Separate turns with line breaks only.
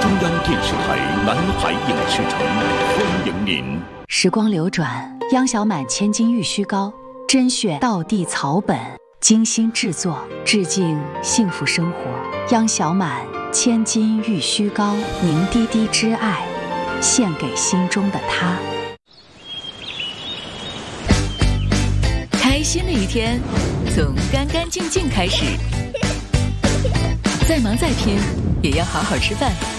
中央电视台南海影视城欢迎您。
时光流转，央小满千金玉虚膏，甄选道地草本，精心制作，致敬幸福生活。央小满千金玉虚膏，凝滴滴之爱，献给心中的他。
开心的一天，从干干净净开始。再忙再拼，也要好好吃饭。